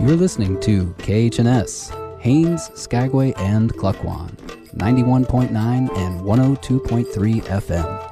You're listening to KHNS, Haines, Skagway, and Klukwan, 91.9 and 102.3 FM.